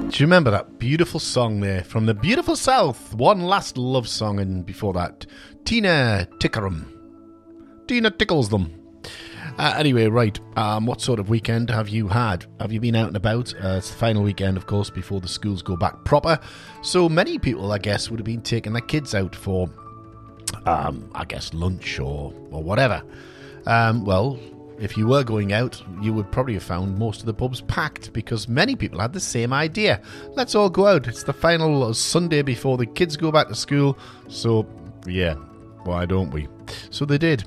Do you remember that beautiful song there from the beautiful South? One Last Love Song, and before that, Tina Tickerum. Tina tickles them. Anyway, right, what sort of weekend have you had? Have you been out and about? It's the final weekend, of course, before the schools go back proper. So many people, I guess, would have been taking their kids out for, I guess, lunch or whatever. Well, if you were going out, you would probably have found most of the pubs packed because many people had the same idea. Let's all go out. It's the final Sunday before the kids go back to school. So, yeah, why don't we? So they did.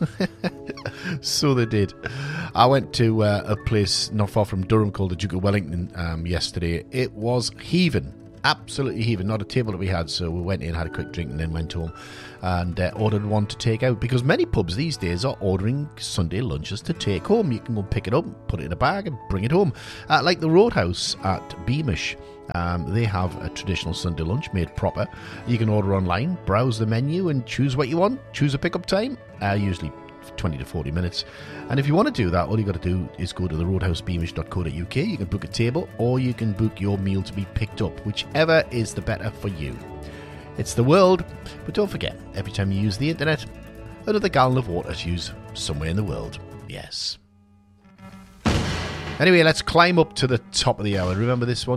So they did. I went to a place not far from Durham called the Duke of Wellington yesterday. It was heaving. Absolutely heaving. Not a table that we had, so we went in, had a quick drink and then went home and ordered one to take out, because many pubs these days are ordering Sunday lunches to take home. You can go pick it up, put it in a bag and bring it home. Like the Roadhouse at Beamish, they have a traditional Sunday lunch made proper. You can order online, browse the menu and choose what you want, choose a pickup time, usually 20 to 40 minutes. And if you want to do that, all you got to do is go to the roadhousebeamish.co.uk. You can book a table or you can book your meal to be picked up, whichever is the better for you. It's the world, but don't forget, every time you use the internet, another gallon of water is used somewhere in the world. Yes. Anyway, let's climb up to the top of the hour. Remember this one?